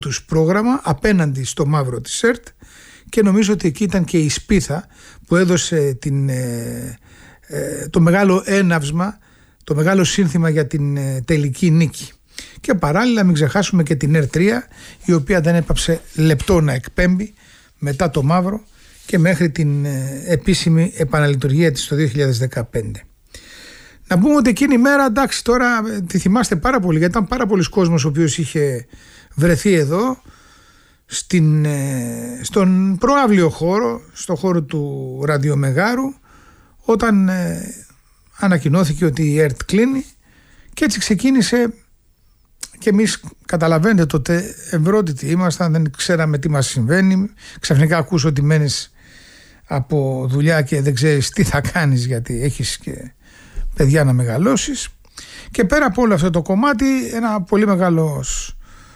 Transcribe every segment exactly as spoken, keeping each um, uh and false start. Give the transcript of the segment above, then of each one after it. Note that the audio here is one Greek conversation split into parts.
τους πρόγραμμα απέναντι στο μαύρο της ΕΡΤ, και νομίζω ότι εκεί ήταν και η σπίθα που έδωσε την, ε, ε, το μεγάλο έναυσμα, το μεγάλο σύνθημα για την ε, τελική νίκη. Και παράλληλα μην ξεχάσουμε και την ΕΡΤ τρία, η οποία δεν έπαψε λεπτό να εκπέμπει μετά το μαύρο και μέχρι την ε, επίσημη επαναλειτουργία της το δύο χιλιάδες δεκαπέντε. Να πούμε ότι εκείνη η μέρα, εντάξει, τώρα τη θυμάστε πάρα πολύ, γιατί ήταν πάρα πολλοί κόσμος ο οποίος είχε βρεθεί εδώ στην, στον προαύλιο χώρο, στο χώρο του Ραδιομεγάρου, όταν ε, ανακοινώθηκε ότι η ΕΡΤ κλείνει, και έτσι ξεκίνησε. Και εμείς, καταλαβαίνετε, τότε ευρώδυτοι ήμασταν, δεν ξέραμε τι μας συμβαίνει. Ξαφνικά ακούς ότι μένεις από δουλειά και δεν ξέρεις τι θα κάνεις, γιατί έχεις και παιδιά να μεγαλώσεις. Και πέρα από όλο αυτό το κομμάτι, ένα πολύ μεγάλος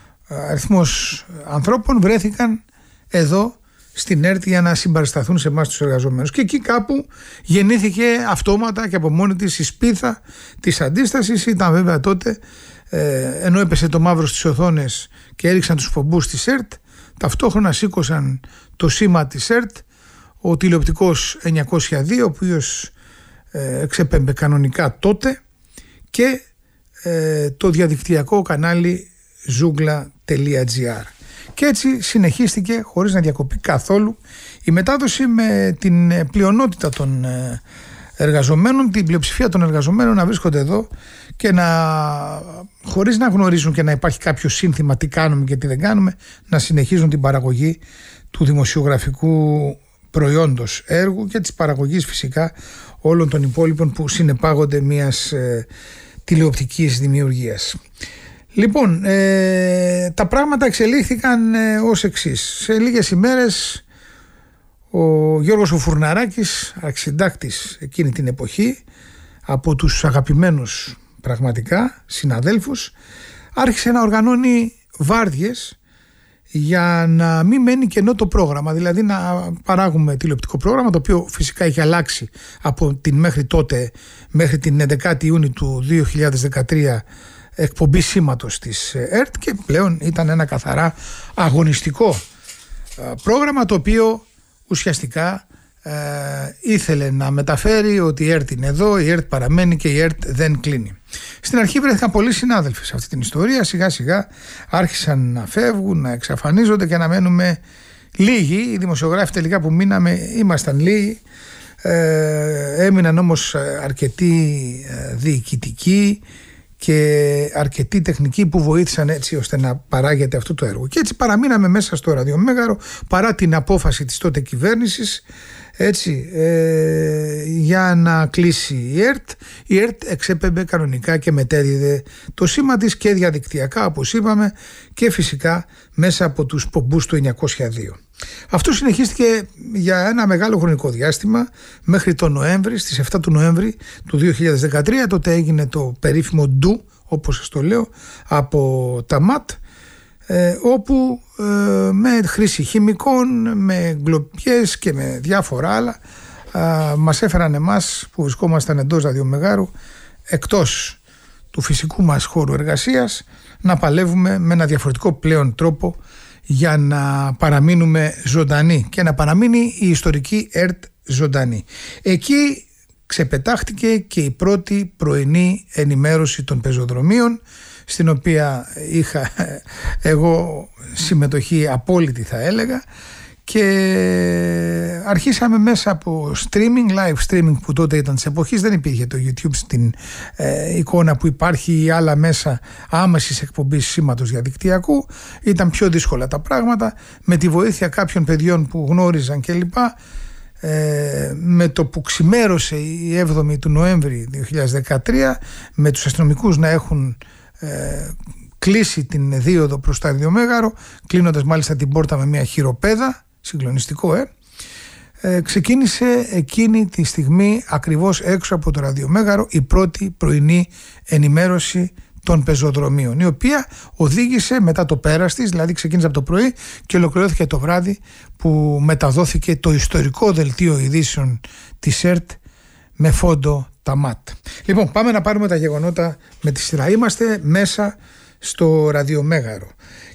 αριθμός ανθρώπων βρέθηκαν εδώ στην ΕΡΤ για να συμπαρασταθούν σε εμάς τους εργαζομένους. Και εκεί κάπου γεννήθηκε αυτόματα και από μόνη της η σπίθα της αντίστασης. Ήταν βέβαια τότε, ε, ενώ έπεσε το μαύρο στις οθόνες και έριξαν τους φομπούς της ΕΡΤ, ταυτόχρονα σήκωσαν το σήμα της ΕΡΤ, ο τηλεοπτικός εννιακόσια δύο, ο οποίος ε, εξέπεμπε κανονικά τότε, και ε, το διαδικτυακό κανάλι ζούγκλα τελεία τζι άρ. Και έτσι συνεχίστηκε χωρίς να διακοπεί καθόλου η μετάδοση, με την πλειονότητα των εργαζομένων, την πλειοψηφία των εργαζομένων να βρίσκονται εδώ και να, χωρίς να γνωρίζουν και να υπάρχει κάποιο σύνθημα τι κάνουμε και τι δεν κάνουμε, να συνεχίζουν την παραγωγή του δημοσιογραφικού προϊόντος έργου και της παραγωγής φυσικά όλων των υπόλοιπων που συνεπάγονται μιας ε, τηλεοπτικής δημιουργίας. Λοιπόν, ε, τα πράγματα εξελίχθηκαν ε, ως εξής. Σε λίγες ημέρες ο Γιώργος ο Φουρναράκης, αρχισυντάκτης εκείνη την εποχή, από τους αγαπημένους πραγματικά συναδέλφους, άρχισε να οργανώνει βάρδιες για να μην μένει κενό το πρόγραμμα, δηλαδή να παράγουμε τηλεοπτικό πρόγραμμα, το οποίο φυσικά έχει αλλάξει από την μέχρι τότε, μέχρι την έντεκα Ιουνίου του δύο χιλιάδες δεκατρία, εκπομπή σήματος της ΕΡΤ, και πλέον ήταν ένα καθαρά αγωνιστικό πρόγραμμα, το οποίο ουσιαστικά ε, ήθελε να μεταφέρει ότι η ΕΡΤ είναι εδώ, η ΕΡΤ παραμένει και η ΕΡΤ δεν κλείνει. Στην αρχή βρέθηκαν πολλοί συνάδελφοι σε αυτή την ιστορία, σιγά σιγά άρχισαν να φεύγουν, να εξαφανίζονται και να μένουμε λίγοι. Οι δημοσιογράφοι τελικά που μείναμε ήμασταν λίγοι, ε, έμειναν όμως αρκετοί διοικητικοί και αρκετοί τεχνικοί που βοήθησαν έτσι ώστε να παράγεται αυτό το έργο. Και έτσι παραμείναμε μέσα στο Ραδιομέγαρο παρά την απόφαση της τότε κυβέρνησης, έτσι, ε, για να κλείσει η ΕΡΤ. Η ΕΡΤ εξέπεμπε κανονικά και μετέδιδε το σήμα της και διαδικτυακά, όπως είπαμε, και φυσικά μέσα από τους πομπούς του εννιακόσια δύο. Αυτό συνεχίστηκε για ένα μεγάλο χρονικό διάστημα μέχρι τον Νοέμβρη, στις εφτά του Νοέμβρη του δύο χιλιάδες δεκατρία. Τότε έγινε το περίφημο ντου, όπως σας το λέω, από τα ΜΑΤ, ε, όπου ε, με χρήση χημικών, με γκλοπιές και με διάφορα άλλα ε, μας έφεραν εμάς που βρισκόμασταν εντός Ραδιομεγάρου, εκτός του φυσικού μας χώρου εργασίας, να παλεύουμε με ένα διαφορετικό πλέον τρόπο για να παραμείνουμε ζωντανοί και να παραμείνει η ιστορική ΕΡΤ ζωντανή. Εκεί ξεπετάχτηκε και η πρώτη πρωινή ενημέρωση των πεζοδρομίων, στην οποία είχα εγώ συμμετοχή απόλυτη, θα έλεγα, και αρχίσαμε μέσα από streaming, live streaming, που τότε ήταν της εποχής, δεν υπήρχε το YouTube στην ε, εικόνα που υπάρχει ή άλλα μέσα άμεσης εκπομπής σήματος διαδικτυακού. Ήταν πιο δύσκολα τα πράγματα, με τη βοήθεια κάποιων παιδιών που γνώριζαν κλπ. Ε, με το που ξημέρωσε η έβδομη του Νοέμβρη δύο χιλιάδες δεκατρία, με τους αστυνομικούς να έχουν ε, κλείσει την δίωδο προς το Ραδιομέγαρο, κλείνοντας μάλιστα την πόρτα με μια χειροπέδα, συγκλονιστικό, ε, ε ξεκίνησε εκείνη τη στιγμή ακριβώς έξω από το Ραδιομέγαρο η πρώτη πρωινή ενημέρωση των πεζοδρομίων, η οποία οδήγησε μετά το πέρας της, δηλαδή ξεκίνησε από το πρωί και ολοκληρώθηκε το βράδυ, που μεταδόθηκε το ιστορικό δελτίο ειδήσεων της ΕΡΤ με φόντο τα ΜΑΤ. Λοιπόν, πάμε να πάρουμε τα γεγονότα με τη σειρά. Είμαστε μέσα στο Ραδιομέγαρο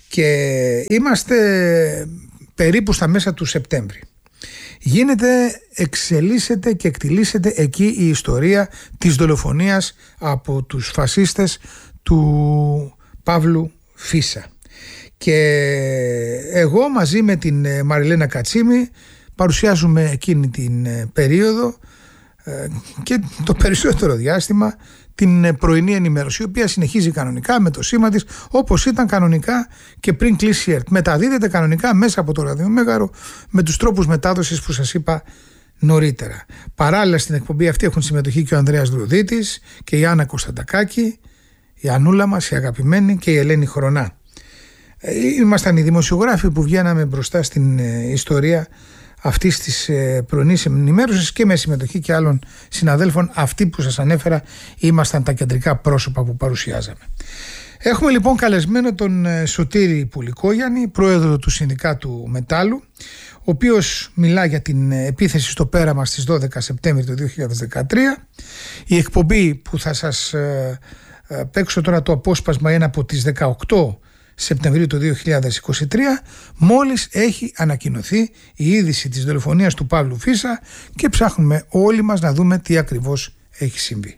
Και είμαστε περίπου στα μέσα του Σεπτέμβρη. Γίνεται, εξελίσσεται και εκτιλήσεται εκεί η ιστορία της δολοφονίας από τους φασίστες του Παύλου Φίσα. Και εγώ μαζί με την Μαριλένα Κατσίμη παρουσιάζουμε εκείνη την περίοδο και το περισσότερο διάστημα την πρωινή ενημέρωση, η οποία συνεχίζει κανονικά με το σήμα της, όπως ήταν κανονικά και πριν κλείσει η ΕΡΤ. Μεταδίδεται κανονικά μέσα από το ραδιομέγαρο με τους τρόπους μετάδοσης που σας είπα νωρίτερα. Παράλληλα στην εκπομπή αυτή έχουν συμμετοχή και ο Ανδρέας Δρουδίτης και η Άννα Κωνσταντακάκη, η Ανούλα μας, η αγαπημένη, και η Ελένη Χρονά. Ήμασταν οι δημοσιογράφοι που βγαίναμε μπροστά στην ιστορία αυτής της πρωινής ενημέρωσης και με συμμετοχή και άλλων συναδέλφων. Αυτοί που σας ανέφερα ήμασταν τα κεντρικά πρόσωπα που παρουσιάζαμε. Έχουμε λοιπόν καλεσμένο τον Σωτήρη Πουλικόγιαννη, πρόεδρο του Συνδικάτου Μετάλλου, ο οποίος μιλά για την επίθεση στο Πέραμα στις δώδεκα Σεπτέμβρη του δύο χιλιάδες δεκατρία. Η εκπομπή που θα σας παίξω τώρα, το απόσπασμα, είναι από τις δεκαοκτώ Σεπτεμβρίου του δύο χιλιάδες είκοσι τρία, μόλις έχει ανακοινωθεί η είδηση της δολοφονίας του Παύλου Φίσα και ψάχνουμε όλοι μας να δούμε τι ακριβώς έχει συμβεί.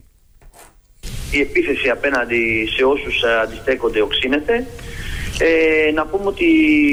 Η επίθεση απέναντι σε όσους αντιστέκονται οξύνεται. Ε, να πούμε ότι,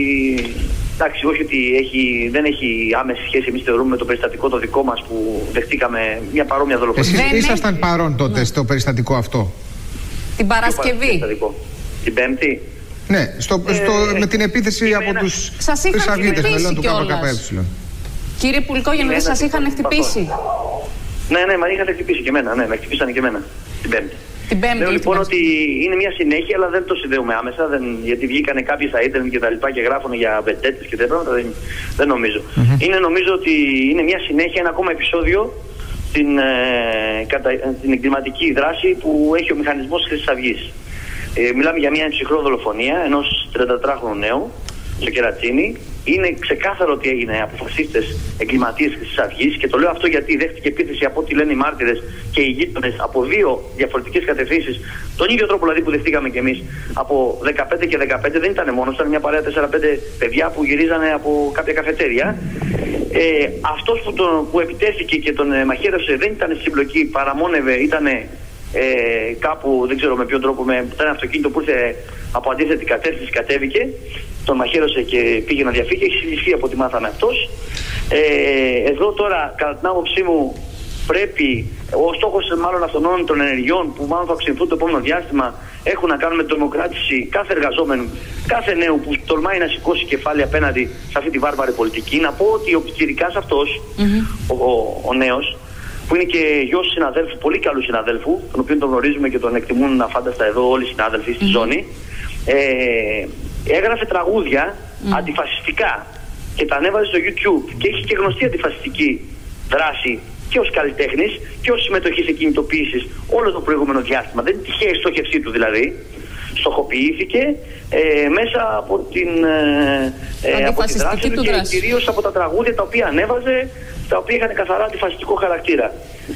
εντάξει, όχι ότι έχει, δεν έχει άμεση σχέση, εμείς θεωρούμε, με το περιστατικό το δικό μας που δεχτήκαμε μια παρόμοια δολοφονία. Εσείς ήσασταν έχει... παρόν τότε, ναι, στο περιστατικό αυτό? Την Παρασκευή. Την Πέμπτη. Ναι, στο, ε, στο, με την επίθεση ε, από τους χρυσαυγίτες μελών του ΚΚΕ. Κύριε Πουλικόγιαννη, δεν σας είχαν χτυπήσει? Ναι, ναι, μα είχαν χτυπήσει και εμένα, ναι, με χτυπήσανε και εμένα την Πέμπτη. Την Πέμπτη. Λέω λοιπόν ότι είναι μια συνέχεια, αλλά δεν το συνδέουμε άμεσα, δεν, γιατί βγήκανε κάποιοι στα ίντερνετ και τα λοιπά και γράφουν για βεντέτες και τέτοια πράγματα, δεν, δεν νομίζω. Mm-hmm. Είναι, νομίζω ότι είναι μια συνέχεια, ένα ακόμα επεισόδιο στην, ε, κατα, την εγκληματική δράση που έχει ο μηχανισμός Χρυσής Αυγής. Ε, μιλάμε για μια ψυχρό δολοφονία ενός τριαντατετράχρονου νέου στο Κερατσίνι. Είναι ξεκάθαρο ότι έγινε από φασίστες εγκληματίες Χρυσής Αυγής, και το λέω αυτό γιατί δέχτηκε επίθεση, από ό,τι λένε οι μάρτυρες και οι γείτονες, από δύο διαφορετικές κατευθύνσεις. Τον ίδιο τρόπο δηλαδή που δεχτήκαμε κι εμείς, από δεκαπέντε και δεκαπέντε, δεν ήταν μόνος, ήταν μια παρέα τέσσερα πέντε παιδιά που γυρίζανε από κάποια καφετέρια. Ε, αυτός που, τον, που επιτέθηκε και τον ε, μαχαίρευσε δεν ήταν συμπλοκή, παραμόνευε, ήταν. Ε, κάπου, δεν ξέρω με ποιον τρόπο, με ένα αυτοκίνητο που ήρθε από αντίθετη κατεύθυνση, κατέβηκε, τον μαχαίρωσε και πήγε να διαφύγει. Έχει συλληφθεί από ό,τι μάθαμε αυτός. Ε, εδώ τώρα, κατά την άποψή μου, πρέπει, ο στόχος μάλλον αυτών των ενεργειών που μάλλον θα οξυνθούν το επόμενο διάστημα, έχουν να κάνουν με τρομοκράτηση κάθε εργαζόμενου, κάθε νέου που τολμάει να σηκώσει κεφάλι απέναντι σε αυτή τη βάρβαρη πολιτική. Να πω ότι ο πιτσιρικάς αυτός, mm-hmm. ο, ο, ο νέος, που είναι και γιος συναδέλφου, πολύ καλού συναδέλφου, τον οποίο τον γνωρίζουμε και τον εκτιμούν αφάνταστα εδώ όλοι οι συνάδελφοι στη mm. ζώνη, ε, έγραφε τραγούδια mm. αντιφασιστικά και τα ανέβαζε στο YouTube και έχει και γνωστή αντιφασιστική δράση και ως καλλιτέχνης και ως συμμετοχή σε κινητοποίησεις όλο το προηγούμενο διάστημα. Δεν είναι τυχαία η στόχευσή του δηλαδή. Στοχοποιήθηκε ε, μέσα από την, ε, από τη δράση του και κυρίως από τα τραγούδια τα οποία ανέβαζε, τα οποία είχαν καθαρά αντιφασιστικό χαρακτήρα.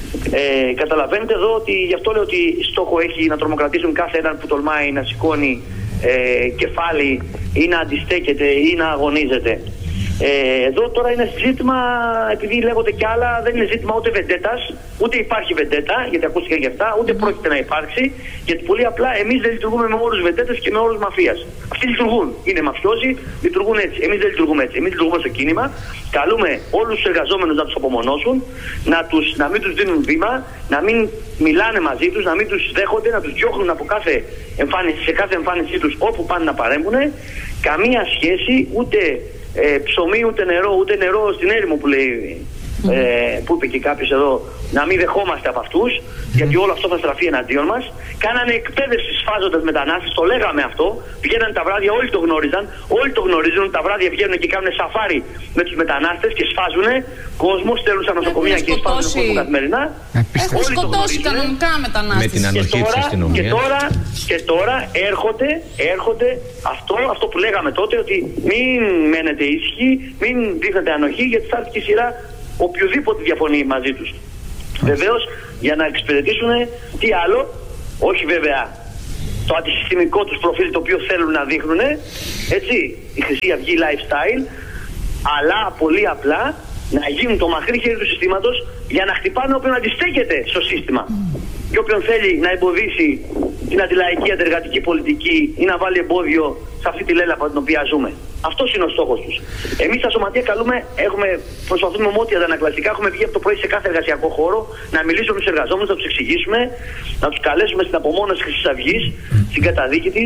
Ε, καταλαβαίνετε εδώ ότι γι' αυτό λέω ότι στόχο έχει να τρομοκρατήσουν κάθε έναν που τολμάει να σηκώνει ε, κεφάλι ή να αντιστέκεται ή να αγωνίζεται. Ε, εδώ τώρα είναι ζήτημα, επειδή λέγονται κι άλλα, δεν είναι ζήτημα ούτε βεντέτας, ούτε υπάρχει βεντέτα, γιατί ακούστηκαν γι' αυτά, ούτε πρόκειται να υπάρξει, γιατί πολύ απλά εμείς δεν λειτουργούμε με όρους βεντέτας και με όρους μαφίας. Αυτοί λειτουργούν, είναι μαφιόζοι, λειτουργούν έτσι. Εμείς δεν λειτουργούμε έτσι. Εμείς λειτουργούμε στο κίνημα, καλούμε όλους τους εργαζόμενους να τους απομονώσουν, να, τους, να μην τους δίνουν βήμα, να μην μιλάνε μαζί τους, να μην τους δέχονται, να τους διώχνουν από κάθε εμφάνιση, σε κάθε εμφάνισή τους όπου πάνε να παρέμβουν. Καμία σχέση, ούτε Ε, ψωμί, ούτε νερό, ούτε νερό στην έρημο που λέει, mm. ε, που είπε και κάποιος εδώ, να μην δεχόμαστε από αυτούς, mm. γιατί όλο αυτό θα στραφεί εναντίον μας. Κάνανε εκπαίδευση σφάζοντας μετανάστες, το λέγαμε αυτό. Πηγαίνανε τα βράδια, όλοι το γνώριζαν, όλοι το γνωρίζουν. Τα βράδια βγαίνουν και κάνουν σαφάρι με τους μετανάστες και σφάζουν κόσμο, στέλνουν στα νοσοκομεία και σφάζουν κόσμο καθημερινά. Έχουν σκοτώσει κανονικά μετανάστες. Με την ανοχή της αστυνομίας. Και τώρα, και τώρα έρχονται, έρχονται αυτό, αυτό που λέγαμε τότε, ότι μην μένετε ήσυχοι, μην δείχνετε ανοχή, γιατί θα έρθει και η σειρά οποιοδήποτε διαφωνεί μαζί τους. Βεβαίως για να εξυπηρετήσουν τι άλλο, όχι βέβαια το αντισυστημικό τους προφίλ το οποίο θέλουν να δείχνουν, έτσι, η Χρυσή Αυγή lifestyle, αλλά πολύ απλά να γίνουν το μαχρί χέρι του συστήματος για να χτυπάνε όποιον αντιστέκεται στο σύστημα. Και όποιον θέλει να εμποδίσει την αντιλαϊκή αντεργατική πολιτική ή να βάλει εμπόδιο σε αυτή τη λέλα από την οποία ζούμε. Αυτός είναι ο στόχος τους. Εμείς στα σωματεία καλούμε, έχουμε, προσπαθούμε με ό,τι αντανακλαστικά, έχουμε βγει από το πρωί σε κάθε εργασιακό χώρο να μιλήσουμε με τους εργαζόμενους, να τους εξηγήσουμε, να τους καλέσουμε στην απομόνωση της Χρυσής Αυγής, στην καταδίκη της.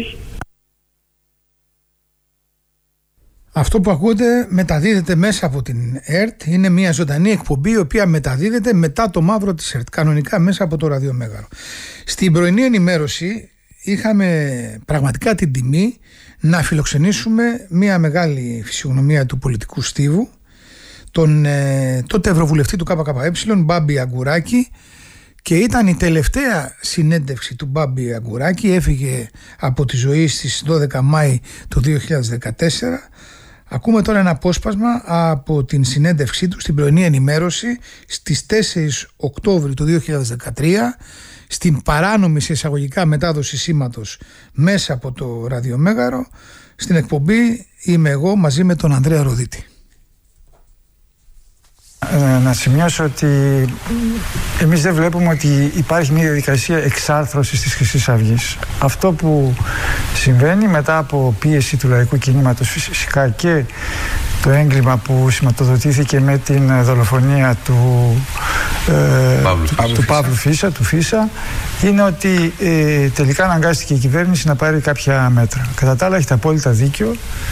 Αυτό που ακούτε μεταδίδεται μέσα από την ΕΡΤ. Είναι μια ζωντανή εκπομπή η οποία μεταδίδεται μετά το μαύρο της ΕΡΤ, κανονικά μέσα από το ραδιομέγαρο. Στην πρωινή ενημέρωση είχαμε πραγματικά την τιμή να φιλοξενήσουμε μια μεγάλη φυσιογνωμία του πολιτικού στίβου, τον ε, τότε ευρωβουλευτή του ΚΚΕ, Μπάμπη Αγκουράκη, και ήταν η τελευταία συνέντευξη του Μπάμπη Αγκουράκη. Έφυγε από τη ζωή στις δώδεκα Μάη του δύο χιλιάδες δεκατέσσερα. Ακούμε τώρα ένα απόσπασμα από την συνέντευξή του στην πρωινή ενημέρωση στις τέσσερις Οκτώβρη του δύο χιλιάδες δεκατρία, στην παράνομη σε εισαγωγικά μετάδοση σήματος μέσα από το ραδιομέγαρο. Στην εκπομπή είμαι εγώ μαζί με τον Ανδρέα Ροδίτη. Ε, να σημειώσω ότι εμείς δεν βλέπουμε ότι υπάρχει μια διαδικασία εξάρθρωσης της Χρυσής Αυγής. Αυτό που συμβαίνει μετά από πίεση του λαϊκού κινήματος, φυσικά, και το έγκλημα που σηματοδοτήθηκε με την δολοφονία του, ε, Παύλου, του, Παύλου, του Παύλου Φίσα, του Φίσα, είναι ότι ε, τελικά αναγκάστηκε η κυβέρνηση να πάρει κάποια μέτρα. Κατά τα άλλα έχετε απόλυτα δίκιο.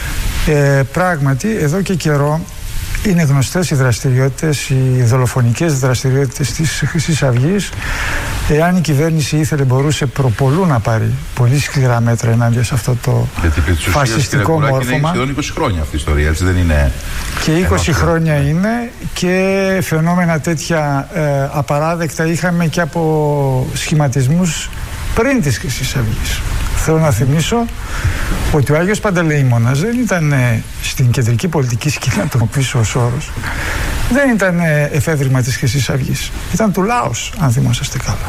Ε, πράγματι, εδώ και καιρό είναι γνωστές οι δραστηριότητες, οι δολοφονικές δραστηριότητες της Χρυσής Αυγής. Εάν η κυβέρνηση ήθελε, μπορούσε προπολού να πάρει πολύ σκληρά μέτρα ενάντια σε αυτό το φασιστικό μόρφωμα. Είναι σχεδόν είκοσι χρόνια αυτή η ιστορία, έτσι δεν είναι? Και είκοσι χρόνια είναι, και φαινόμενα τέτοια ε, απαράδεκτα είχαμε και από σχηματισμούς πριν της Χρυσής Αυγής. Θέλω να θυμίσω ότι ο Άγιος Παντελεήμονας δεν ήταν στην κεντρική πολιτική σκηνή, το πίσω ως όρος, δεν ήταν εφεύρημα της Χρυσής Αυγής. Ήταν του λαός, αν θυμόσαστε καλά.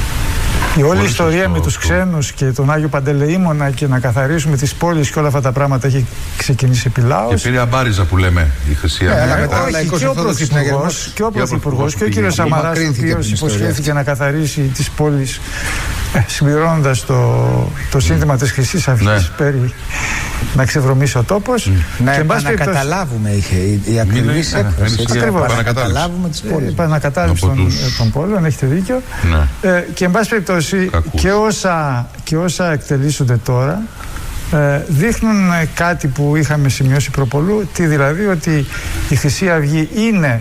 Η όλη ιστορία με τους ξένους και τον Άγιο Παντελεήμονα και να καθαρίσουμε τις πόλεις και όλα αυτά τα πράγματα έχει ξεκινήσει επί λαός. Και πήρε αμπάριζα που λέμε η Χρυσή Αυγή. Και ο Πρωθυπουργός και ο Πρωθυπουργός και ο κύριος Σαμαράς, ο οποίος υποσχέθηκε να καθαρίσει τις πόλεις συμπληρώνοντας το, το σύνθημα της Χρυσής Αυγής, ναι, περί να ξεβρωμίσει ο τόπος. Να επανακαταλάβουμε, είχε η ακριβής έκφραση. Ακριβώς. Επανακατάλαβουμε τις πόλεις. Επανακατάληψη των, τους... των πόλεων, έχετε δίκιο. Ναι. Ε, και εν πάση περιπτώσει και όσα, και όσα εκτελήσονται τώρα ε, δείχνουν κάτι που είχαμε σημειώσει προπολού, τι δηλαδή, ότι η Χρυσή Αυγή είναι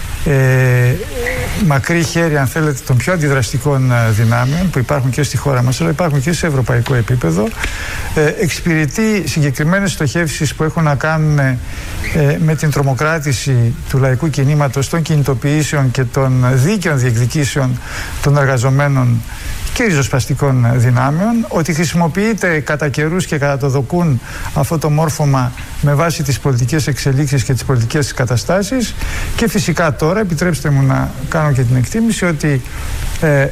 Ε, μακρύ χέρι, αν θέλετε, των πιο αντιδραστικών δυνάμεων που υπάρχουν και στη χώρα μας, αλλά υπάρχουν και σε ευρωπαϊκό επίπεδο. Ε, εξυπηρετεί συγκεκριμένες στοχεύσεις που έχουν να κάνουν ε, με την τρομοκράτηση του λαϊκού κινήματος, των κινητοποιήσεων και των δίκαιων διεκδικήσεων των εργαζομένων και ριζοσπαστικών δυνάμεων, ότι χρησιμοποιείται κατά καιρούς και κατά το δοκούν αυτό το μόρφωμα με βάση τις πολιτικές εξελίξεις και τις πολιτικές καταστάσεις, και φυσικά τώρα επιτρέψτε μου να κάνω και την εκτίμηση ότι ε,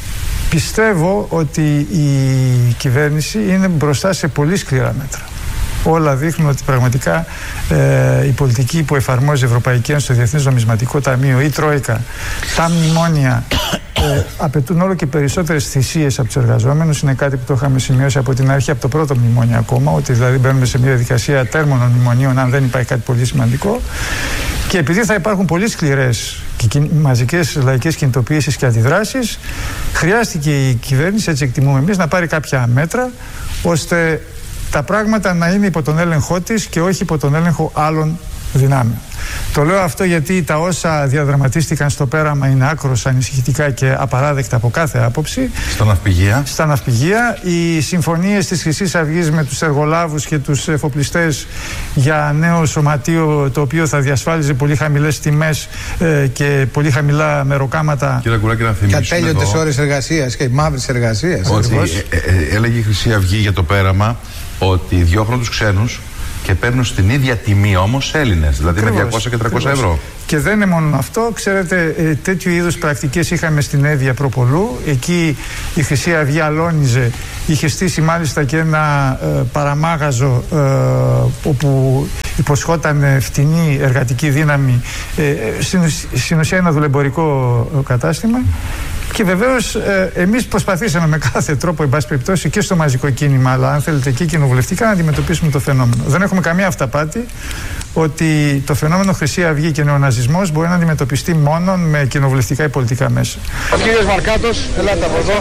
πιστεύω ότι η κυβέρνηση είναι μπροστά σε πολύ σκληρά μέτρα. Όλα δείχνουν ότι πραγματικά ε, η πολιτική που εφαρμόζει η Ευρωπαϊκή Ένωση, το Διεθνές Νομισματικό Ταμείο, η Τρόικα, τα μνημόνια ε, απαιτούν όλο και περισσότερες θυσίες από τους εργαζόμενους. Είναι κάτι που το είχαμε σημειώσει από την αρχή, από το πρώτο μνημόνιο ακόμα, ότι δηλαδή μπαίνουμε σε μια διαδικασία τέρμονων μνημονίων αν δεν υπάρχει κάτι πολύ σημαντικό. Και επειδή θα υπάρχουν πολύ σκληρές και μαζικές λαϊκές κινητοποιήσεις και αντιδράσεις, χρειάστηκε η κυβέρνηση, έτσι εκτιμούμε εμείς, να πάρει κάποια μέτρα ώστε τα πράγματα να είναι υπό τον έλεγχό της και όχι υπό τον έλεγχο άλλων δυνάμεων. Το λέω αυτό γιατί τα όσα διαδραματίστηκαν στο πέραμα είναι άκρως ανησυχητικά και απαράδεκτα από κάθε άποψη. Στα ναυπηγεία. Στα ναυπηγεία. Οι συμφωνίες της Χρυσής Αυγής με τους εργολάβους και τους εφοπλιστές για νέο σωματείο, το οποίο θα διασφάλιζε πολύ χαμηλές τιμές ε, και πολύ χαμηλά μεροκάματα. Κύριε Αγκουράκη, να θυμίσουμε. Και ατέλειωτες ώρες εργασίας και μαύρης εργασίας. Ότι ε, ε, έλεγε η Χρυσή Αυγή για το πέραμα ότι διώχνουν τους ξένους Και παίρνουν στην ίδια τιμή όμως Έλληνες, δηλαδή ακριβώς, με διακόσια και τριακόσια ευρώ. Και δεν είναι μόνο αυτό, ξέρετε, τέτοιου είδους πρακτικές είχαμε στην Έδεια προπολού. Εκεί η Χρυσή Αυγή αλώνιζε, είχε στήσει μάλιστα και ένα ε, παραμάγαζο ε, όπου υποσχόταν φτηνή εργατική δύναμη, ε, στην ουσία ένα δουλεμπορικό κατάστημα. Και βεβαίως ε, εμείς προσπαθήσαμε με κάθε τρόπο, εν πάση περιπτώσει, και στο μαζικό κίνημα, αλλά αν θέλετε και κοινοβουλευτικά, να αντιμετωπίσουμε το φαινόμενο. Δεν έχουμε καμία αυταπάτη ότι το φαινόμενο Χρυσή Αυγή και νεοναζισμός μπορεί να αντιμετωπιστεί μόνο με κοινοβουλευτικά ή πολιτικά μέσα. Ο κύριος Μαρκάτος, ελάτε από εδώ.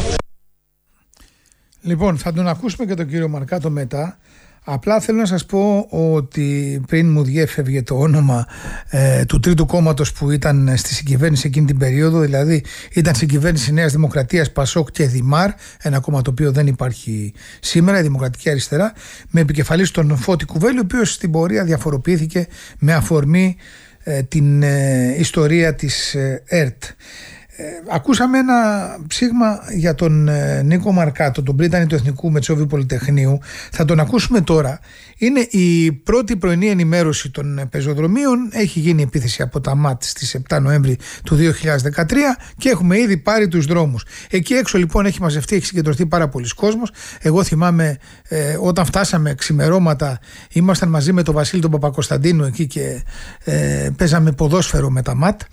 Λοιπόν, θα τον ακούσουμε και τον κύριο Μαρκάτο μετά. Απλά θέλω να σας πω ότι πριν μου διέφευγε το όνομα ε, του τρίτου κόμματος που ήταν στη συγκυβέρνηση εκείνη την περίοδο, δηλαδή ήταν συγκυβέρνηση Νέας Δημοκρατίας, Πασόκ και Δημάρ, ένα κόμμα το οποίο δεν υπάρχει σήμερα, η Δημοκρατική Αριστερά, με επικεφαλής τον Φώτη Κουβέλη, ο οποίος στην πορεία διαφοροποιήθηκε με αφορμή ε, την ε, ιστορία της ε, ΕΡΤ. Ε, ακούσαμε ένα ψήγμα για τον ε, Νίκο Μαρκάτο, τον πρίτανη του Εθνικού Μετσόβιου Πολυτεχνείου. Θα τον ακούσουμε τώρα. Είναι η πρώτη πρωινή ενημέρωση των πεζοδρομίων. Έχει γίνει επίθεση από τα ΜΑΤ στις επτά Νοέμβρη του δύο χιλιάδες δεκατρία και έχουμε ήδη πάρει τους δρόμους. Εκεί έξω λοιπόν έχει μαζευτεί, έχει συγκεντρωθεί πάρα πολλοί κόσμος. Εγώ θυμάμαι ε, όταν φτάσαμε ξημερώματα, ήμασταν μαζί με τον Βασίλη τον Παπακοσταντίνου εκεί και ε, παίζαμε ποδόσφαιρο με τα ΜΑΤ.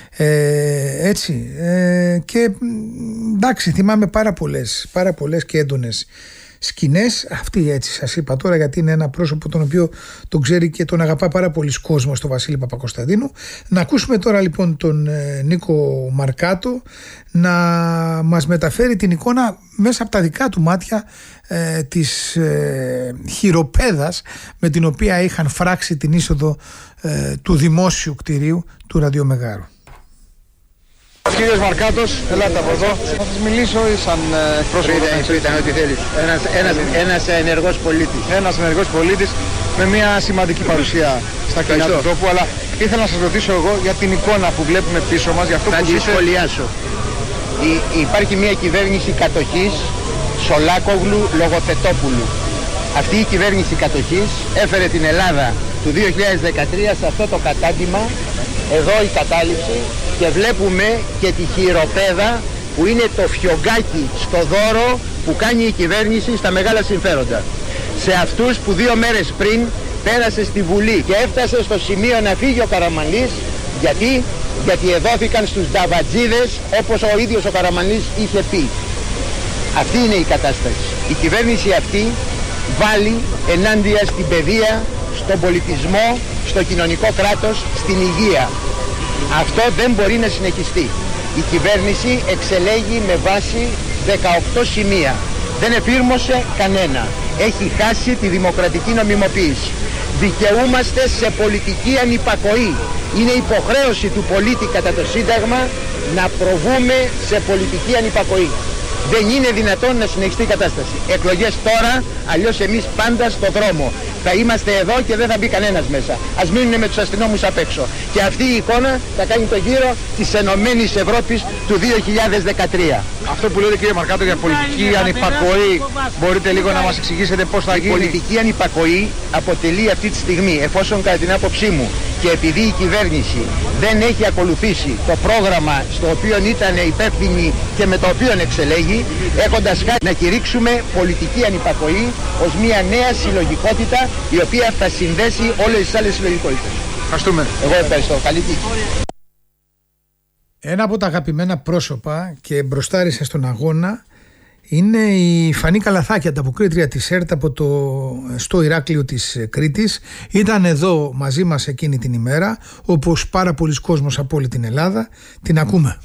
Ε, έτσι ε, και εντάξει, θυμάμαι πάρα πολλές, πάρα πολλές και έντονες σκηνές. Αυτή έτσι σας είπα τώρα, γιατί είναι ένα πρόσωπο τον οποίο τον ξέρει και τον αγαπά πάρα πολλοί κόσμος, τον Βασίλη Παπακοσταντίνου. Να ακούσουμε τώρα λοιπόν τον ε, Νίκο Μαρκάτο να μας μεταφέρει την εικόνα μέσα από τα δικά του μάτια ε, της ε, χειροπέδας με την οποία είχαν φράξει την είσοδο ε, του δημόσιου κτηρίου του Ραδιομεγάρου. Ο κύριος Μαρκάτος, ελάτε από εδώ. Θα σας μιλήσω σαν πρόσωπο. Ήταν ό,τι θέλεις. Ένας, ένας, ένας ενεργός πολίτης. Ένας ενεργός πολίτης με μια σημαντική παρουσία στα κοινά του τόπου. Αλλά ήθελα να σας ρωτήσω εγώ για την εικόνα που βλέπουμε πίσω μας. Για αυτό θα που τη ζήσε... σχολιάσω. Υ, υπάρχει μια κυβέρνηση κατοχής Σολάκογλου Λογοθετόπουλου. Αυτή η κυβέρνηση κατοχής έφερε την Ελλάδα του δύο χιλιάδες δεκατρία σε αυτό το κατάντημα. Εδώ η κατάληψη. Και βλέπουμε και τη χειροπέδα που είναι το φιωγκάκι στο δώρο που κάνει η κυβέρνηση στα μεγάλα συμφέροντα. Σε αυτούς που δύο μέρες πριν πέρασε στη Βουλή και έφτασε στο σημείο να φύγει ο Καραμανλής. Γιατί, γιατί εδόθηκαν στους νταβατζίδες όπως ο ίδιος ο Καραμανλής είχε πει. Αυτή είναι η κατάσταση. Η κυβέρνηση αυτή βάλει ενάντια στην παιδεία, στον πολιτισμό, στο κοινωνικό κράτος, στην υγεία. Αυτό δεν μπορεί να συνεχιστεί. Η κυβέρνηση εξελέγει με βάση δεκαοκτώ σημεία. Δεν εφήρμοσε κανένα. Έχει χάσει τη δημοκρατική νομιμοποίηση. Δικαιούμαστε σε πολιτική ανυπακοή. Είναι υποχρέωση του πολίτη κατά το Σύνταγμα να προβούμε σε πολιτική ανυπακοή. Δεν είναι δυνατόν να συνεχιστεί η κατάσταση. Εκλογές τώρα, αλλιώς εμείς πάντα στο δρόμο. Θα είμαστε εδώ και δεν θα μπει κανένας μέσα. Ας μείνουν με τους αστυνόμους απ' έξω. Και αυτή η εικόνα θα κάνει το γύρο της Ενωμένης Ευρώπης του δύο χιλιάδες δεκατρία. Αυτό που λέτε κύριε Μαρκάτο για πολιτική ανυπακοή, μπορείτε λίγο να μας εξηγήσετε πώς θα γίνει? Η πολιτική ανυπακοή αποτελεί αυτή τη στιγμή, εφόσον κατά την άποψή μου και επειδή η κυβέρνηση δεν έχει ακολουθήσει το πρόγραμμα στο οποίο ήταν υπεύθυνη και με το οποίο εξελέγει, έχοντας χάσει να κηρύξουμε πολιτική ανυπακοή ως μια νέα συλλογικότητα η οποία θα συνδέσει όλες τις άλλες συλλογικότητες. Ευχαριστούμε. Εγώ ευχαριστώ. Καλή τύχη. Ένα από τα αγαπημένα πρόσωπα και μπροστάρισε στον αγώνα είναι η Φανή Καλαθάκη, ανταποκρίτρια της ΕΡΤ από το, στο Ηράκλειο της Κρήτης. Ήταν εδώ μαζί μας εκείνη την ημέρα, όπως πάρα πολλοί κόσμος από όλη την Ελλάδα. Την ακούμε.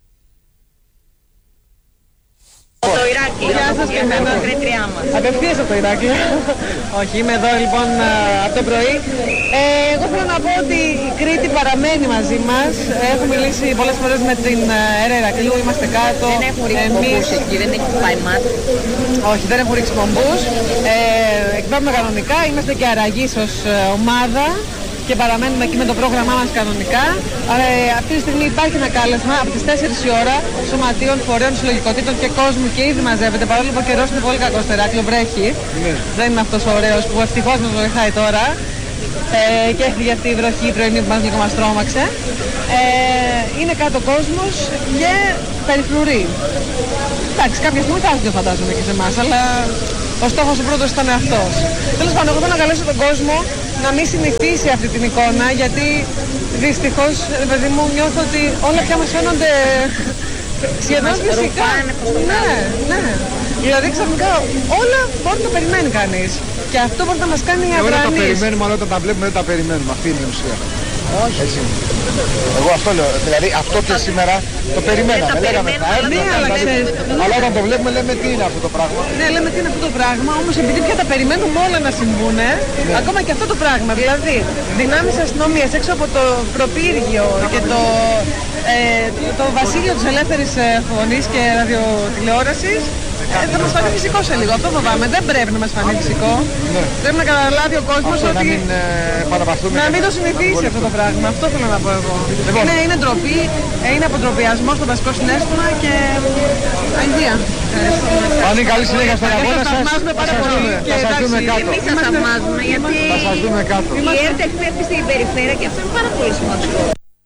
Το Ηράκλειο. Γεια σας και είμαι ανταποκρίτριά μας. Απευθείας από το Ηράκλειο. Όχι, είμαι εδώ λοιπόν από το πρωί. Ε, εγώ θέλω να πω ότι η Κρήτη παραμένει μαζί μας. Έχω μιλήσει πολλές φορές με την ΕΡΤ Ηρακλείου, είμαστε κάτω. Δεν έχουν ρίξει πομπούς εκεί, δεν έχει πάει μάτι. Όχι, δεν έχουν ρίξει πομπούς. Ε, εκπέμπουμε κανονικά, είμαστε και αραγείς ως ομάδα. και παραμένουμε εκεί με το πρόγραμμά μας κανονικά. Ε, αυτή τη στιγμή υπάρχει ένα κάλεσμα από τις τέσσερις η ώρα σωματείων, φορέων, συλλογικότητων και κόσμου και ήδη μαζεύεται. Παρόλο που ο καιρός είναι πολύ κακός στο Ηράκλειο, βρέχει. Ναι. Δεν είναι αυτός ωραίος που ευτυχώς μας βοηθάει τώρα. Ε, και έφυγε αυτή η βροχή η πρωινή που μας λίγο μας τρόμαξε. Ε, είναι κάτω κόσμος και περιφρουρεί. Εντάξει, κάποια στιγμή θα έρθει, φαντάζομαι, και σε εμάς, αλλά ο στόχος ο πρώτος ήταν αυτός. Τέλος πάντων, εγώ θέλω να καλέσω τον κόσμο να μην συνηθίσει αυτή την εικόνα, γιατί δυστυχώς, παιδί μου, νιώθω ότι όλα πια μας φαίνονται σχεδόν φυσικά. Ναι, ναι. Δηλαδή ξαφνικά όλα μπορεί να περιμένει κανείς. Και αυτό μπορεί να μας κάνει αδρανείς. Όλα τα περιμένουμε, αλλά όταν τα βλέπουμε δεν τα περιμένουμε. Αυτή είναι η ουσία. Όχι. Έτσι. Εγώ αυτό λέω. Δηλαδή αυτό και σήμερα το περιμέναμε. Λέγαμε θα έρθει, αλλά όταν το βλέπουμε λέμε τι είναι αυτό το πράγμα. Ναι, λέμε τι είναι αυτό το πράγμα. Όμως επειδή πια τα περιμένουμε όλα να συμβούν, ακόμα και αυτό το πράγμα. Δηλαδή δυνάμεις αστυνομίας έξω από το προπύργιο και το, ε, το βασίλειο της ελεύθερης φωνής και ραδιοτηλεόρασης. Ε, θα μας φανεί φυσικό σε λίγο, αυτό φοβάμαι. Δεν πρέπει να μας φανεί φυσικό. Ναι. Πρέπει να καταλάβει ο κόσμος ότι. Να μην, ε, να μην το συνηθίσει αυτό το πράγμα. Αυτό θέλω να πω εγώ. Λοιπόν. Είναι, είναι ντροπή, είναι αποτροπιασμό στο βασικό συναίσθημα και αηδία. Πάνη, καλή συνέχεια στον αγώνα σας. Θα σας πάρα πολύ. Θα σας δούμε κάτω. Εμείς σας θαυμάζουμε γιατί θα σας δούμε κάτω. Η ΕΡΤ εκπέμπει στην περιφέρεια και αυτό είναι πάρα πολύ σημαντικό.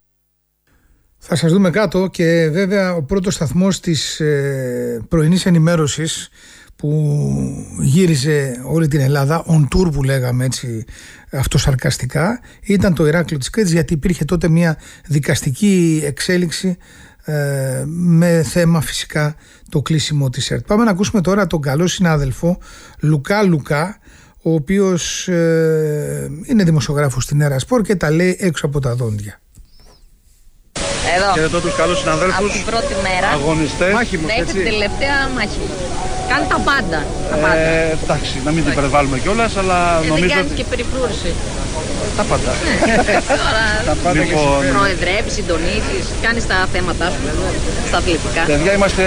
Θα σας δούμε κάτω και βέβαια ο πρώτος σταθμός της ε, πρωινής ενημέρωσης που γύριζε όλη την Ελλάδα, on tour που λέγαμε έτσι αυτοσαρκαστικά, ήταν το Ηράκλειο της Κρήτης, γιατί υπήρχε τότε μια δικαστική εξέλιξη ε, με θέμα φυσικά το κλείσιμο της ΕΡΤ. Πάμε να ακούσουμε τώρα τον καλό συνάδελφο Λουκά Λουκά, ο οποίος ε, είναι δημοσιογράφος στην Έρα Σπορ και τα λέει έξω από τα δόντια. Εδώ. Χαιρετώ τους καλούς συναδέλφους. Από την πρώτη μέρα. Αγωνιστές. Μάχη μου, έτσι. την τελευταία μάχη. Κάνει τα πάντα. Τα πάντα. Ε, εντάξει, να μην την υπερβάλλουμε κιόλας, αλλά και νομίζω. Δεν κάνεις ότι... και περιφρούρηση. Τα πάντα. Τώρα τα πάντα λοιπόν... προεδρεύεις, συντονίζεις, κάνεις τα θέματα σου, στα αθλητικά. Παιδιά, είμαστε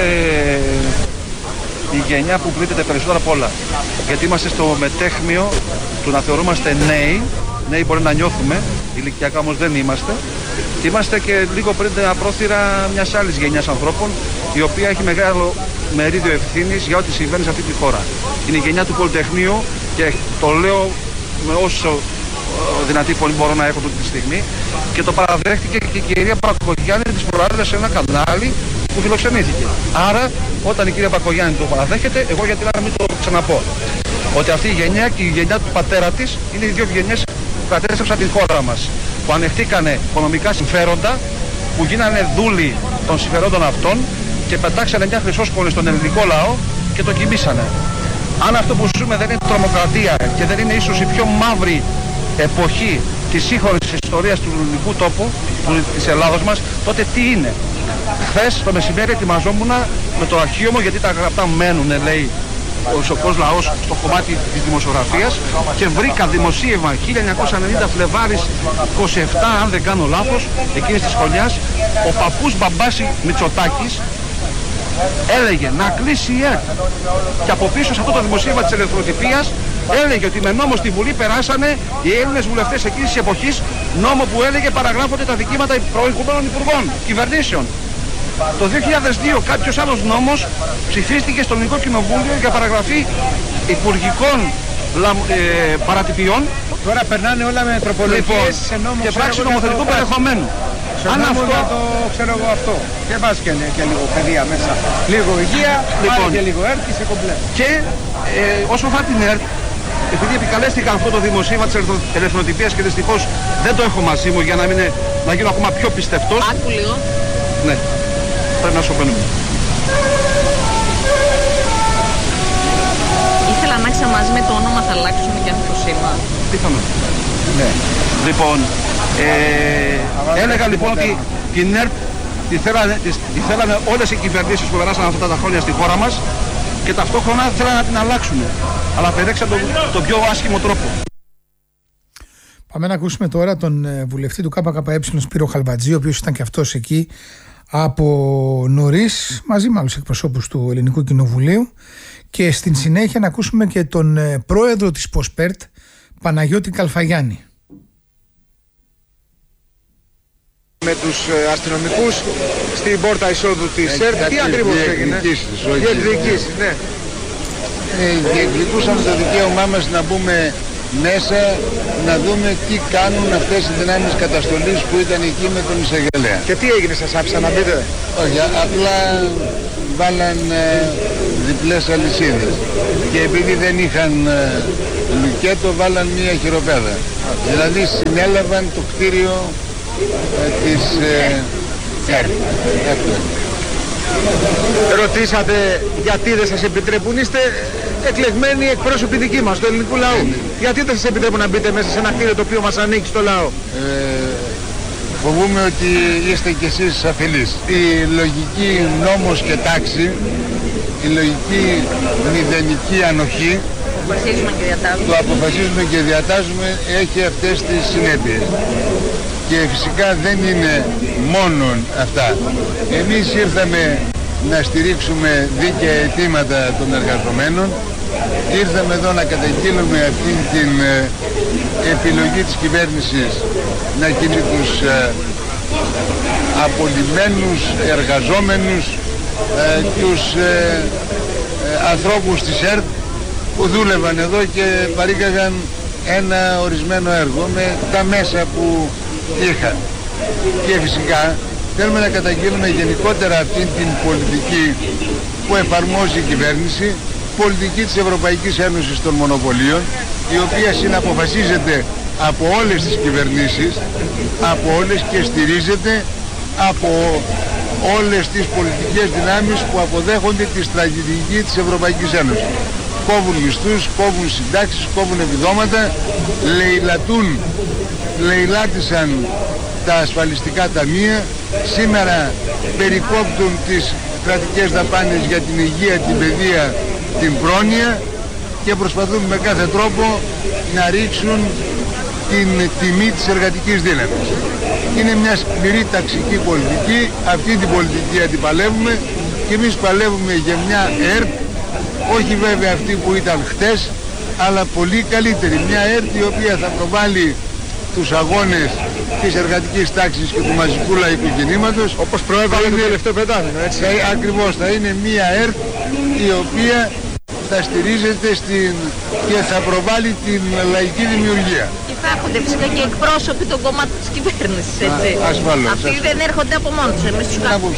η γενιά που πλήττεται περισσότερο απ' όλα. Γιατί είμαστε στο μετέχμιο του να θεωρούμαστε νέοι. Νέοι μπορεί να νιώθουμε, ηλικιακά όμως δεν είμαστε. Είμαστε και λίγο πριν τα πρόθυρα μιας άλλης γενιάς ανθρώπων, η οποία έχει μεγάλο μερίδιο ευθύνης για ό,τι συμβαίνει σε αυτή τη χώρα. Είναι η γενιά του Πολυτεχνείου και το λέω με όσο δυνατή φωνή μπορώ να έχω αυτή τη στιγμή, και το παραδέχτηκε και η κυρία Πακογιάννη της προάλλες σε ένα κανάλι που φιλοξενήθηκε. Άρα, όταν η κυρία Πακογιάννη το παραδέχεται, εγώ γιατί να μην το ξαναπώ. Ότι αυτή η γενιά και η γενιά του πατέρα της είναι οι δύο γενιές που κατέστρεψαν την χώρα μας. Που ανεχτήκανε οικονομικά συμφέροντα, που γίνανε δούλοι των συμφερόντων αυτών και πετάξανε μια χρυσόσκολη στον ελληνικό λαό και το κοιμήσανε. Αν αυτό που ζούμε δεν είναι τρομοκρατία και δεν είναι ίσως η πιο μαύρη εποχή της σύγχρονης ιστορίας του ελληνικού τόπου, της Ελλάδος μας, τότε τι είναι? Χθες το μεσημέρι ετοιμαζόμουν με το αρχείο μου, γιατί τα γραπτά μένουν, λέει ο σοφός λαός, στο κομμάτι της δημοσιογραφίας, και βρήκα δημοσίευμα χίλια εννιακόσια ενενήντα Φλεβάρης είκοσι επτά, αν δεν κάνω λάθος, εκείνης της χρονιάς, ο παππούς Μπαμπάση Μητσοτάκης έλεγε να κλείσει η ΕΡΤ. Και από πίσω σε αυτό το δημοσίευμα της ελευθεροτυπίας έλεγε ότι με νόμο στη Βουλή περάσανε οι Έλληνες βουλευτές εκείνης της εποχής, νόμο που έλεγε παραγράφονται τα δικήματα προηγουμένων υπουργών, κυβερνήσεων. Το δύο χιλιάδες δύο κάποιος άλλος νόμος ψηφίστηκε στο Ελληνικό Κοινοβούλιο για παραγραφή υπουργικών ε, παρατυπιών. Τώρα περνάνε όλα με τροπολογίες λοιπόν, σε νόμο και πράξη νομοθετικού περιεχομένου. Αν αυτό, το ξέρω εγώ αυτό. Και βάζει και, και λίγο παιδεία μέσα. Λίγο υγεία, λοιπόν, και λίγο ΕΡΤ και σε κομπλέ. Και ε, όσο αφορά την ΕΡΤ, επειδή επικαλέστηκα αυτό το δημοσίευμα της ελευθεροτυπίας και δυστυχώς δεν το έχω μαζί μου για να, μην, να γίνω ακόμα πιο πιστευτός. Άκου λίγο. Ναι. Πρέπει να σωπαίνουμε. Ήθελα να ξέρω μαζί με το όνομα θα αλλάξουμε και αυτό το σήμα. Πιθανόν. Ναι. Λοιπόν, ε, έλεγα λοιπόν ότι την ΕΡΤ τη θέλανε, τη θέλανε όλες οι κυβερνήσεις που περάσαν αυτά τα χρόνια στη χώρα μας και ταυτόχρονα θέλανε να την αλλάξουν. Αλλά περέξαν τον το πιο άσχημο τρόπο. Πάμε να ακούσουμε τώρα τον βουλευτή του ΚΚΕ Σπύρο Χαλβατζή, ο οποίος ήταν και αυτός εκεί από νωρίς, μαζί με άλλους εκπροσώπους του Ελληνικού Κοινοβουλίου, και στην συνέχεια να ακούσουμε και τον πρόεδρο της Ποσπέρτ, Παναγιώτη Καλφαγιάννη. με τους αστυνομικούς στην πόρτα εισόδου της ΣΕΡΤ. Τι ακριβώς έγινε? Διεκδικήσεις, ναι. Ε, διεκδικούσαμε το δικαίωμά μας να μπούμε μέσα, να δούμε τι κάνουν αυτές οι δυνάμεις καταστολής που ήταν εκεί με τον εισαγγελέα. Και τι έγινε, σας άφησαν να μπείτε? Όχι, απλά βάλαν ε, διπλές αλυσίδες και επειδή δεν είχαν ε, λουκέτο βάλαν μία χειροπέδα. Δηλαδή συνέλαβαν το κτίριο ε, της ΕΡΤ. Ε, Ρωτήσατε γιατί δεν σας επιτρέπουν? Είστε εκλεγμένοι εκπρόσωποι δικοί μας, του ελληνικού λαού. Είναι. Γιατί δεν σας επιτρέπουν να μπείτε μέσα σε ένα κτίριο το οποίο μας ανήκει στο λαό? Ε, φοβούμαι ότι είστε κι εσείς αφελείς. Η λογική νόμος και τάξη, η λογική μηδενική ανοχή, αποφασίζουμε και διατάζουμε. το αποφασίζουμε και διατάζουμε, έχει αυτές τις συνέπειες. Και φυσικά δεν είναι μόνον αυτά. Εμείς ήρθαμε να στηρίξουμε δίκαια αιτήματα των εργαζομένων. Ήρθαμε εδώ να καταγγείλουμε αυτή την ε, επιλογή της κυβέρνησης να κινεί τους ε, απολυμμένους εργαζόμενους, ε, τους ε, ε, ανθρώπους της ΕΡΤ που δούλευαν εδώ και παρήγαγαν ένα ορισμένο έργο με τα μέσα που είχαν. Και φυσικά θέλουμε να καταγγείλουμε γενικότερα αυτή την πολιτική που εφαρμόζει η κυβέρνηση, πολιτική της Ευρωπαϊκής Ένωσης των Μονοπωλίων, η οποία συναποφασίζεται από όλες τις κυβερνήσεις, από όλες και στηρίζεται από όλες τις πολιτικές δυνάμεις που αποδέχονται τη στρατηγική της Ευρωπαϊκής Ένωσης. Κόβουν μισθούς, κόβουν συντάξεις, κόβουν επιδόματα, λαιλατούν, λαιλάτισαν τα ασφαλιστικά ταμεία, σήμερα περικόπτουν τις κρατικές δαπάνες για την υγεία, την παιδεία, την πρόνοια και προσπαθούν με κάθε τρόπο να ρίξουν την τιμή της εργατικής δύναμης. Είναι μια σκληρή ταξική πολιτική, αυτή την πολιτική αντιπαλεύουμε και εμείς παλεύουμε για μια ΕΡΤ, όχι βέβαια αυτή που ήταν χτες, αλλά πολύ καλύτερη. Μια ΕΡΤ η οποία θα προβάλλει τους αγώνες της εργατικής τάξης και του μαζικού λαϊκού κινήματος, όπως προέβαλε το τελευταίο πεντάμινο, έτσι. Θα, ακριβώς, θα είναι μια ΕΡΤ η οποία θα στηρίζεται στην και θα προβάλλει την λαϊκή δημιουργία. Και θα έρχονται φυσικά και εκπρόσωποι των κομμάτων της κυβέρνησης, έτσι. Α, ασφαλώς. Αυτοί ασφαλώς. δεν έρχονται από μόνοι τους, εμείς τους κάνουμε.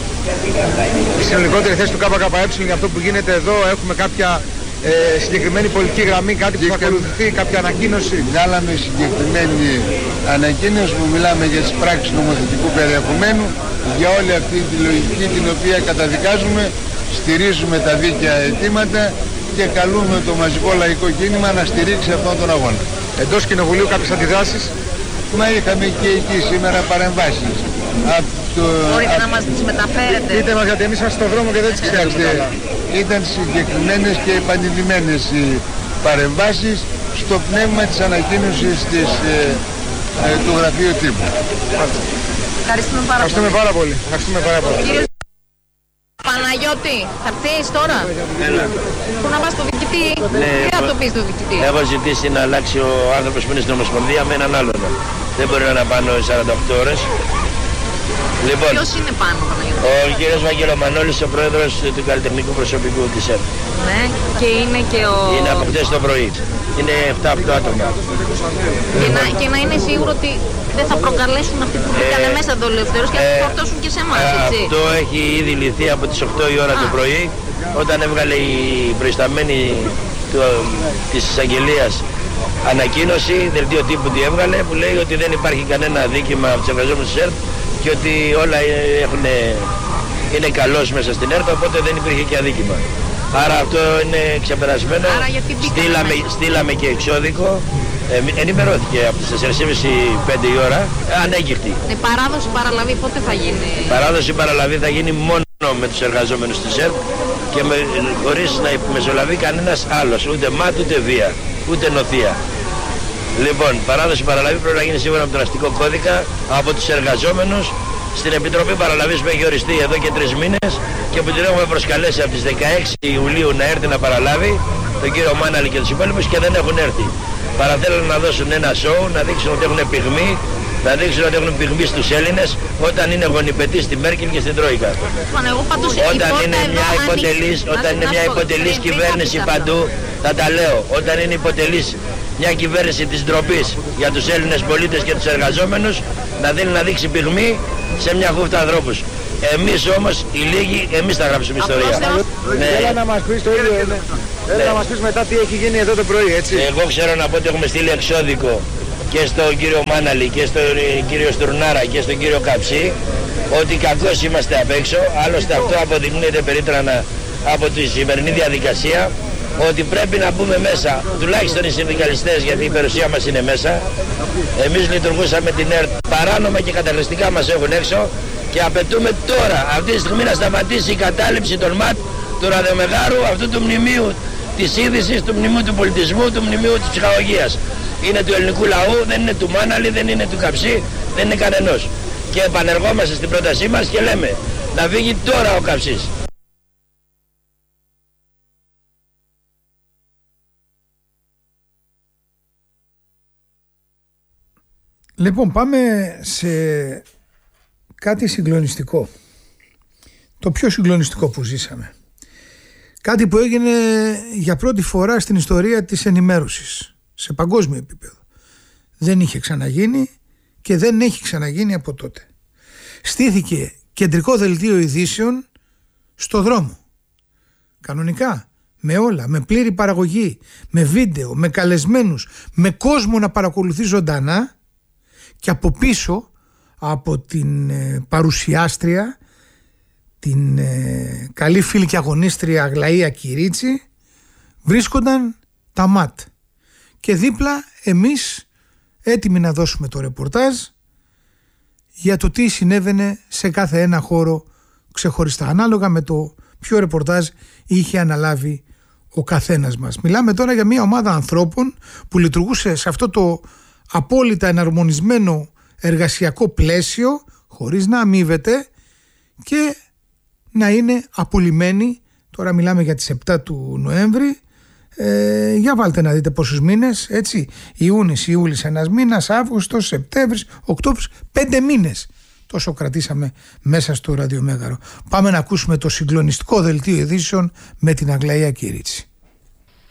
Η συνολικότερη θέση του ΚΚΕ για αυτό που γίνεται εδώ, έχουμε κάποια ε, συγκεκριμένη πολιτική γραμμή, κάτι που θα ακολουθηθεί, κάποια ανακοίνωση? Βγάλαμε συγκεκριμένη ανακοίνωση που μιλάμε για τις πράξεις νομοθετικού περιεχομένου, για όλη αυτή τη λογική την οποία καταδικάζουμε, στηρίζουμε τα δίκαια αιτήματα και καλούμε το μαζικό λαϊκό κίνημα να στηρίξει αυτόν τον αγώνα. Εντός κοινοβουλίου κάποιες αντιδράσεις? Μα είχαμε και εκεί σήμερα παρεμβάσεις. Το... Μπορείτε α... να μας τις μεταφέρετε? Πείτε μας, γιατί εμείς είμαστε στον δρόμο και δεν τις ξέρουμε. Ήταν συγκεκριμένες και επανειλημμένες οι παρεμβάσεις στο πνεύμα της ανακοίνωσης της, ε, ε, του γραφείου τύπου. Ευχαριστούμε πάρα Ευχαριστούμε πολύ. πάρα πολύ. Ευχαριστούμε πάρα πολύ. Κύριος Παναγιώτη, θα έρθεις τώρα? Έλα. Πού να πας στο διοικητή? Ναι, τι θα το πεις στο διοικητή? Έχω ζητήσει να αλλάξει ο άνθρωπος που είναι στην Ομοσπονδία με έναν άλλον. Δεν μπορεί να πάνω σαράντα οκτώ ώρες. Λοιπόν, ποιος είναι πάνω, Παναγιώτη? Ο κύριος Βαγγελομανόλης, ο πρόεδρος του καλλιτεχνικού προσωπικού της ΕΡΤ. Ναι, και είναι και ο... Είναι από χτες το πρωί. Είναι επτά οκτώ άτομα. Και να, και να είναι σίγουρο ότι δεν θα προκαλέσουν αυτοί που μπήκανε ε, μέσα εδώ ελευθερώς και θα ε, φορτώσουν και σε εμάς, έτσι. Αυτό έχει ήδη λυθεί από τις οκτώ η ώρα Α. το πρωί, όταν έβγαλε η προϊσταμένη του, της εισαγγελίας ανακοίνωση, δελτίο τύπου τι έβγαλε, που λέει ότι δεν υπάρχει κανένα αδίκημα από τους εργαζόμενους της ΕΡΤ και ότι όλα έχουν, είναι καλώς μέσα στην ΕΡΤ, οπότε δεν υπήρχε και αδίκημα. Άρα αυτό είναι ξεπερασμένο. Άρα στείλαμε, στείλαμε και εξώδικο. Ε, ενημερώθηκε από τις τέσσερις και μισή πέντε η ώρα, ανέγκυχτη. Η παράδοση παραλαβή πότε θα γίνει? Η παράδοση παραλαβή θα γίνει μόνο με τους εργαζόμενους της ΕΡΤ και με, χωρίς να μεσολαβεί κανένας άλλος, ούτε μάτ, ούτε βία, ούτε νοθεία. Λοιπόν, παράδοση παραλαβή πρέπει να γίνει σύμφωνα με τον αστικό κώδικα από τους εργαζόμενους στην Επιτροπή Παραλαβής που έχει οριστεί εδώ και τρεις μήνες και που την έχουμε προσκαλέσει από τις δεκαέξι Ιουλίου να έρθει να παραλάβει, τον κύριο Μάναλη και τους υπόλοιπους, και δεν έχουν έρθει. Παραθέλουν να δώσουν ένα σοου, να δείξουν ότι έχουν πυγμή Να δείξουν ότι έχουν πυγμή στους Έλληνες όταν είναι γονιπετοί στη Μέρκελ και στην Τρόικα. Όταν είναι μια υποτελής, όταν είναι μια υποτελής κυβέρνηση παντού, θα τα λέω, όταν είναι υποτελής μια κυβέρνηση της ντροπής για τους Έλληνες πολίτες και τους εργαζόμενους, να δίνει να δείξει πυγμή σε μια χούφτα ανθρώπους. Εμείς όμως, οι λίγοι, εμείς θα γράψουμε ιστορία. Θέλω να μας πεις το ίδιο, θέλω να μας πεις μετά τι έχει γίνει εδώ το πρωί, έτσι. Εγώ ξέρω να πω ότι έχουμε στείλει εξώδικο και στον κύριο Μάναλη και στον κύριο Στουρνάρα και στον κύριο Καψί, ότι κακώς είμαστε απ' έξω. Άλλωστε αυτό αποδεικνύεται περίτρανα από τη σημερινή διαδικασία, ότι πρέπει να μπούμε μέσα, τουλάχιστον οι συνδικαλιστές, γιατί η περιουσία μας είναι μέσα. Εμείς λειτουργούσαμε την ΕΡΤ παράνομα και καταχρηστικά μας έχουν έξω και απαιτούμε τώρα, αυτή τη στιγμή, να σταματήσει η κατάληψη των ΜΑΤ, του ραδιομεγάρου, αυτού του μνημείου της είδησης, του μνημείου του πολιτισμού, του μνημείου της ψυχαγωγίας. Είναι του ελληνικού λαού, δεν είναι του Μάναλη, δεν είναι του Καψί, δεν είναι κανενός. Και επανεργόμαστε στην πρότασή μας και λέμε να φύγει τώρα ο Καψής. Λοιπόν, πάμε σε κάτι συγκλονιστικό. Το πιο συγκλονιστικό που ζήσαμε. Κάτι που έγινε για πρώτη φορά στην ιστορία της ενημέρωσης, σε παγκόσμιο επίπεδο. Δεν είχε ξαναγίνει και δεν έχει ξαναγίνει από τότε. Στήθηκε κεντρικό δελτίο ειδήσεων στο δρόμο. Κανονικά, με όλα, με πλήρη παραγωγή, με βίντεο, με καλεσμένους, με κόσμο να παρακολουθεί ζωντανά, και από πίσω, από την ε, παρουσιάστρια, την ε, καλή φίλη και αγωνίστρια Αγλαία Κυρίτσι, βρίσκονταν τα ΜΑΤ. Και δίπλα εμείς έτοιμοι να δώσουμε το ρεπορτάζ για το τι συνέβαινε σε κάθε ένα χώρο ξεχωριστά, ανάλογα με το ποιο ρεπορτάζ είχε αναλάβει ο καθένας μας. Μιλάμε τώρα για μια ομάδα ανθρώπων που λειτουργούσε σε αυτό το απόλυτα εναρμονισμένο εργασιακό πλαίσιο, χωρίς να αμείβεται και να είναι απολυμμένοι. Τώρα μιλάμε για τις επτά του Νοέμβρη. Ε, για βάλτε να δείτε πόσους μήνες, έτσι. Ιούνις, Ιούλης ένας μήνας, Αύγουστος, Σεπτέμβρης, Οκτώβρης, πέντε μήνες. Τόσο κρατήσαμε μέσα στο ραδιομέγαρο. Πάμε να ακούσουμε το συγκλονιστικό δελτίο ειδήσεων με την Αγλαία Κυρίτσι.